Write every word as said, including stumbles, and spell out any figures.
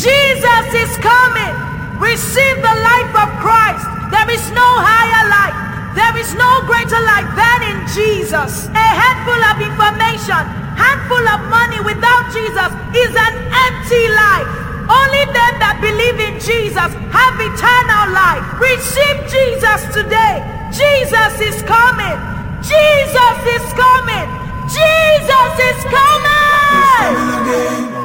Jesus is coming. Receive the life of Christ. There is no higher life. There is no greater life than in Jesus. A handful of information, handful of money without Jesus is an empty life. Only them that believe in Jesus have eternal life. Receive Jesus today. Jesus is coming. Jesus is coming. Jesus is coming. He's coming again.